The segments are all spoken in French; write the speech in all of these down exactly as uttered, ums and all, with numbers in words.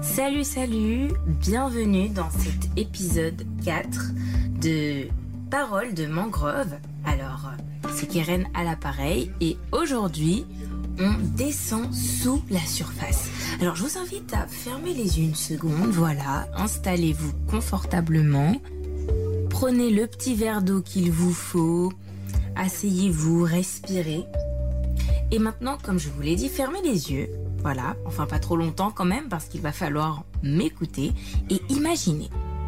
Salut, salut, bienvenue dans cet épisode quatre de Paroles de mangrove. Alors, c'est Keren à l'appareil et aujourd'hui, on descend sous la surface. Alors, je vous invite à fermer les yeux une seconde, voilà, installez-vous confortablement, prenez le petit verre d'eau qu'il vous faut, asseyez-vous, respirez. Et maintenant, comme je vous l'ai dit, fermez les yeux. Voilà, enfin pas trop longtemps quand même parce qu'il va falloir m'écouter et imaginer.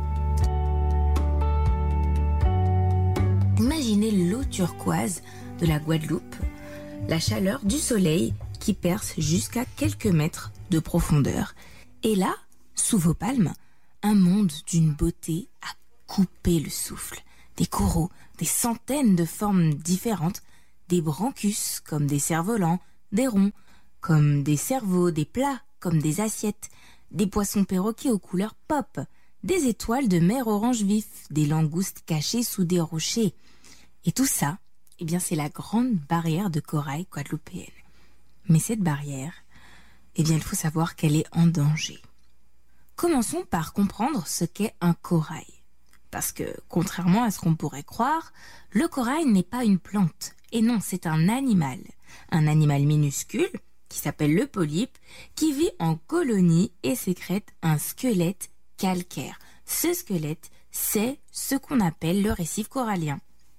Imaginez l'eau turquoise de la Guadeloupe, la chaleur du soleil qui perce jusqu'à quelques mètres de profondeur. Et là, sous vos palmes, un monde d'une beauté à couper le souffle. Des coraux, des centaines de formes différentes, des branchus comme des cerfs-volants, des ronds, comme des cerveaux, des plats, comme des assiettes, des poissons perroquets aux couleurs pop, des étoiles de mer orange vif, des langoustes cachées sous des rochers. Et tout ça, eh bien, c'est la grande barrière de corail guadeloupéenne. Mais cette barrière, eh bien, il faut savoir qu'elle est en danger. Commençons par comprendre ce qu'est un corail. Parce que, contrairement à ce qu'on pourrait croire, le corail n'est pas une plante. Et non, c'est un animal. Un animal minuscule, qui s'appelle le polype, qui vit en colonie et sécrète un squelette calcaire. Ce squelette, c'est ce qu'on appelle le récif corallien.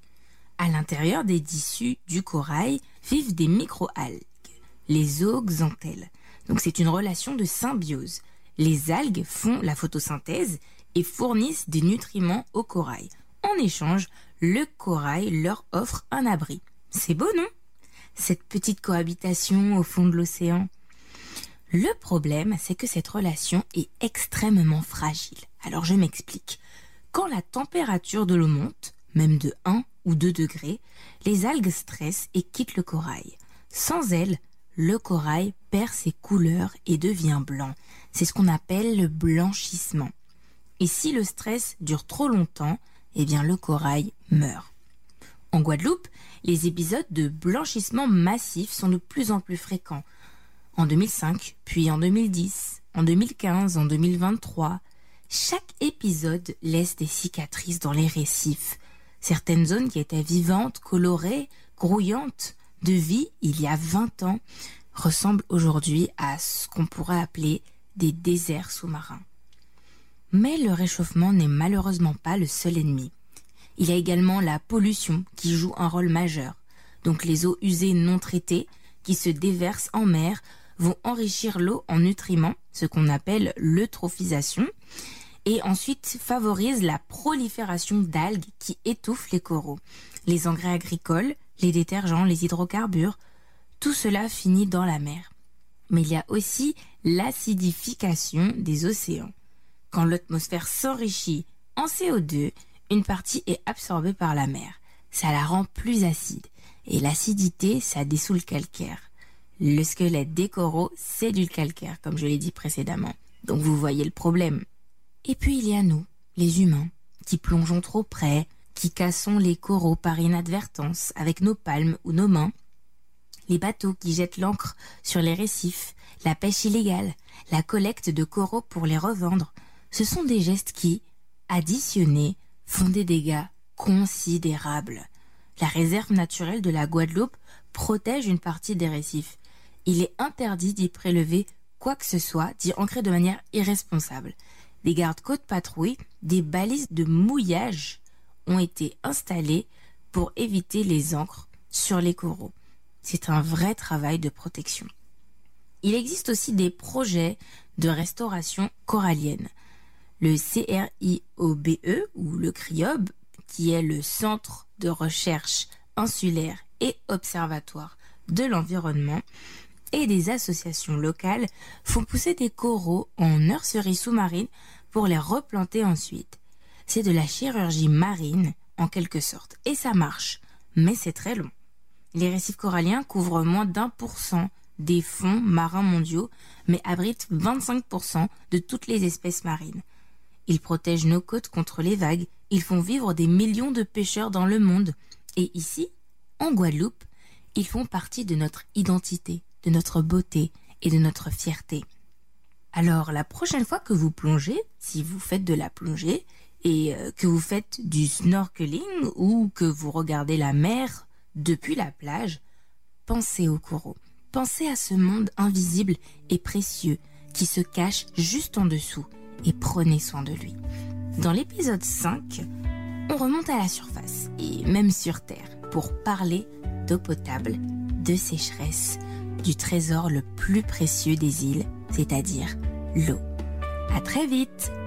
À l'intérieur des tissus du corail vivent des micro-algues, les zooxanthelles. Donc c'est une relation de symbiose. Les algues font la photosynthèse et fournissent des nutriments au corail. En échange, le corail leur offre un abri. C'est beau, non ? Cette petite cohabitation au fond de l'océan. Le problème, c'est que cette relation est extrêmement fragile. Alors je m'explique. Quand la température de l'eau monte, même de un ou deux degrés, les algues stressent et quittent le corail. Sans elles, le corail perd ses couleurs et devient blanc. C'est ce qu'on appelle le blanchissement. Et si le stress dure trop longtemps, eh bien le corail meurt. En Guadeloupe, les épisodes de blanchissement massif sont de plus en plus fréquents. En deux mille cinq, puis en deux mille dix, en deux mille quinze, en deux mille vingt-trois, chaque épisode laisse des cicatrices dans les récifs. Certaines zones qui étaient vivantes, colorées, grouillantes de vie il y a vingt ans ressemblent aujourd'hui à ce qu'on pourrait appeler des déserts sous-marins. Mais le réchauffement n'est malheureusement pas le seul ennemi. Il y a également la pollution qui joue un rôle majeur. Donc les eaux usées non traitées qui se déversent en mer vont enrichir l'eau en nutriments, ce qu'on appelle l'eutrophisation, et ensuite favorisent la prolifération d'algues qui étouffent les coraux. Les engrais agricoles, les détergents, les hydrocarbures, tout cela finit dans la mer. Mais il y a aussi l'acidification des océans. Quand l'atmosphère s'enrichit en C O deux, une partie est absorbée par la mer. Ça la rend plus acide. Et l'acidité, ça dissout le calcaire. Le squelette des coraux, c'est du calcaire, comme je l'ai dit précédemment. Donc vous voyez le problème. Et puis il y a nous, les humains, qui plongeons trop près, qui cassons les coraux par inadvertance avec nos palmes ou nos mains. Les bateaux qui jettent l'ancre sur les récifs, la pêche illégale, la collecte de coraux pour les revendre. Ce sont des gestes qui, additionnés, font des dégâts considérables. La réserve naturelle de la Guadeloupe protège une partie des récifs. Il est interdit d'y prélever quoi que ce soit, d'y ancrer de manière irresponsable. Des gardes-côtes patrouillent, des balises de mouillage ont été installées pour éviter les ancres sur les coraux. C'est un vrai travail de protection. Il existe aussi des projets de restauration corallienne. Le C R I O B E, ou le CRIOB, qui est le Centre de recherche insulaire et observatoire de l'environnement, et des associations locales font pousser des coraux en nurserie sous-marine pour les replanter ensuite. C'est de la chirurgie marine, en quelque sorte, et ça marche, mais c'est très long. Les récifs coralliens couvrent moins d'un pour cent des fonds marins mondiaux, mais abritent vingt-cinq pour cent de toutes les espèces marines. Ils protègent nos côtes contre les vagues, ils font vivre des millions de pêcheurs dans le monde. Et ici, en Guadeloupe, ils font partie de notre identité, de notre beauté et de notre fierté. Alors la prochaine fois que vous plongez, si vous faites de la plongée et que vous faites du snorkeling ou que vous regardez la mer depuis la plage, pensez aux coraux. Pensez à ce monde invisible et précieux qui se cache juste en dessous et prenez soin de lui. Dans l'épisode cinq, on remonte à la surface et même sur Terre pour parler d'eau potable, de sécheresse, du trésor le plus précieux des îles, c'est-à-dire l'eau. À très vite!